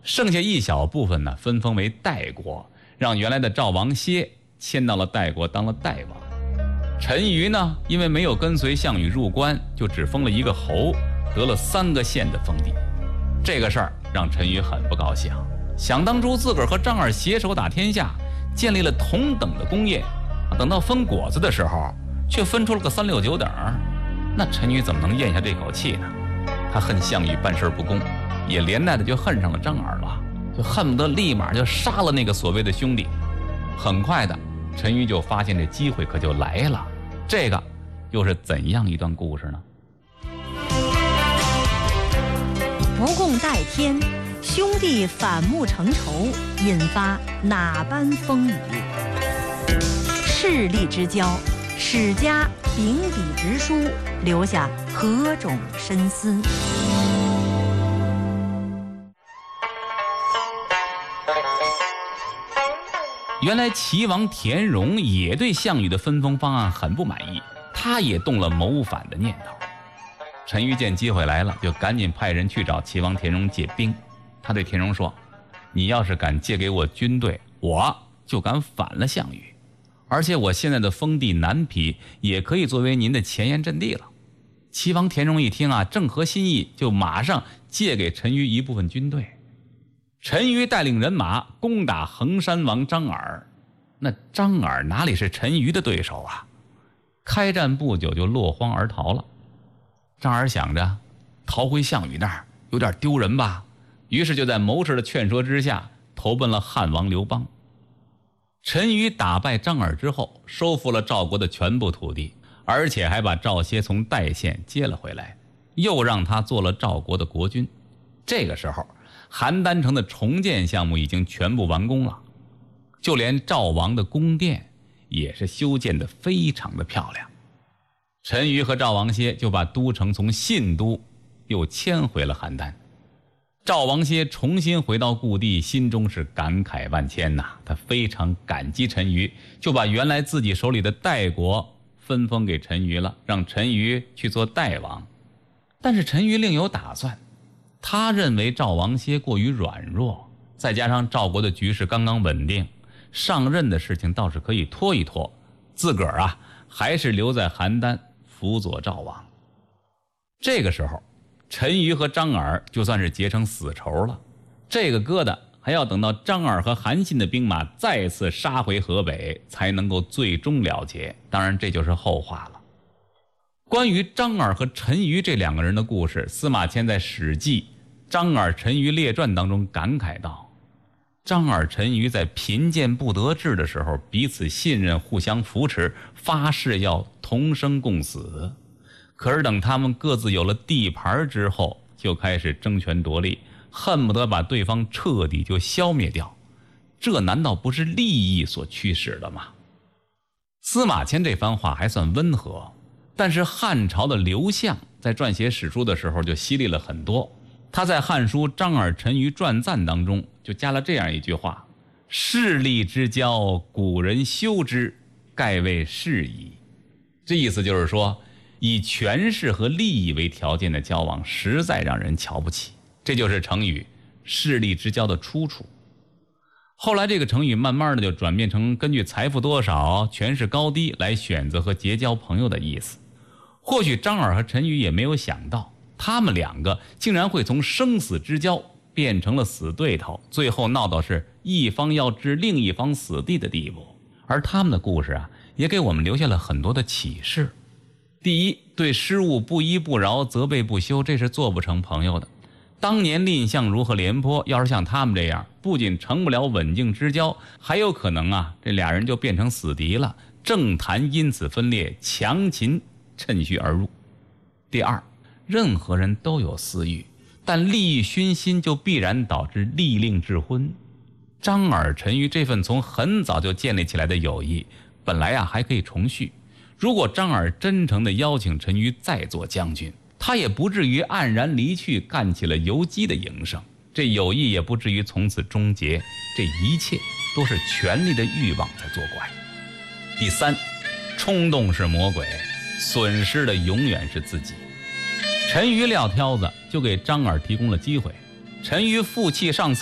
剩下一小部分呢分封为代国，让原来的赵王歇迁到了代国当了代王。陈馀呢，因为没有跟随项羽入关，就只封了一个侯，得了3个县的封地。这个事儿让陈馀很不高兴，想当初自个儿和张耳携手打天下，建立了同等的功业，等到分果子的时候，却分出了个3、6、9等，那陈馀怎么能咽下这口气呢？他恨项羽办事不公，也连带的就恨上了张耳了，就恨不得立马就杀了那个所谓的兄弟。很快的，陈馀就发现这机会可就来了。这个又是怎样一段故事呢？ 不共戴天，兄弟反目成仇，引发哪般风雨？势力之交，史家秉笔直书，留下何种深思？ 原来齐王田荣也对项羽的分封方案很不满意，他也动了谋反的念头。陈馀见机会来了，就赶紧派人去找齐王田荣借兵。他对田荣说，你要是敢借给我军队，我就敢反了项羽，而且我现在的封地南邳也可以作为您的前沿阵地了。齐王田荣一听啊，正合心意，就马上借给陈馀一部分军队。陈馀带领人马攻打衡山王张耳，那张耳哪里是陈馀的对手啊？开战不久就落荒而逃了。张耳想着逃回项羽那儿有点丢人吧，于是就在谋士的劝说之下投奔了汉王刘邦。陈馀打败张耳之后，收复了赵国的全部土地，而且还把赵歇从代县接了回来，又让他做了赵国的国君。这个时候邯郸城的重建项目已经全部完工了，就连赵王的宫殿也是修建得非常的漂亮。陈馀和赵王歇就把都城从信都又迁回了邯郸。赵王歇重新回到故地，心中是感慨万千呐，他非常感激陈馀，就把原来自己手里的代国分封给陈馀了，让陈馀去做代王。但是陈馀另有打算，他认为赵王歇过于软弱，再加上赵国的局势刚刚稳定，上任的事情倒是可以拖一拖，自个儿啊还是留在邯郸辅佐赵王。这个时候陈馀和张耳就算是结成死仇了，这个疙瘩还要等到张耳和韩信的兵马再次杀回河北才能够最终了结，当然这就是后话了。关于张耳和陈馀这2个人的故事，司马迁在《史记·张耳陈馀列传》当中感慨道，张耳陈馀在贫贱不得志的时候彼此信任，互相扶持，发誓要同生共死。可是等他们各自有了地盘之后，就开始争权夺利，恨不得把对方彻底就消灭掉。这难道不是利益所驱使的吗？司马迁这番话还算温和，但是汉朝的刘向在撰写史书的时候就犀利了很多。他在《汉书·张耳陈馀传赞》当中就加了这样一句话，势利之交，古人修之，盖谓是矣。这意思就是说，以权势和利益为条件的交往实在让人瞧不起，这就是成语势利之交的出处。后来这个成语慢慢的就转变成根据财富多少、权势高低来选择和结交朋友的意思。或许张耳和陈馀也没有想到，他们2个竟然会从生死之交变成了死对头，最后闹到是一方要置另一方死地的地步。而他们的故事啊，也给我们留下了很多的启示。第一，对失误不依不饶，责备不休，这是做不成朋友的。当年蔺相如和廉颇要是像他们这样，不仅成不了稳静之交，还有可能啊这2人就变成死敌了，政坛因此分裂，强秦趁虚而入。第二，任何人都有私欲，但利益熏心就必然导致利令智昏。张耳陈馀这份从很早就建立起来的友谊，本来啊还可以重续。如果张耳真诚地邀请陈馀再做将军，他也不至于黯然离去，干起了游击的营生，这友谊也不至于从此终结。这一切都是权力的欲望在作怪。第三，冲动是魔鬼，损失的永远是自己。陈馀撂挑子就给张耳提供了机会，陈馀负气上